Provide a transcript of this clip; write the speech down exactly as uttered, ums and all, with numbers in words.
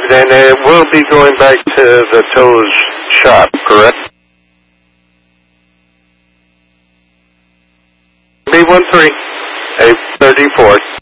then it will be going back to the Toes shop, correct? B one three, eight thirty-four.